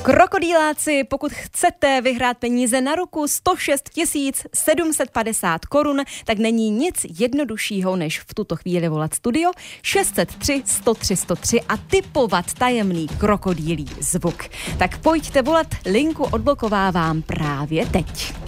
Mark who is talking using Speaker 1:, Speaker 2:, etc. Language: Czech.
Speaker 1: Krokodýláci, pokud chcete vyhrát peníze na ruku 106 750 korun, tak není nic jednoduššího, než v tuto chvíli volat studio 603 103 103 a tipovat tajemný krokodýlí zvuk. Tak pojďte volat, linku odblokovávám právě teď.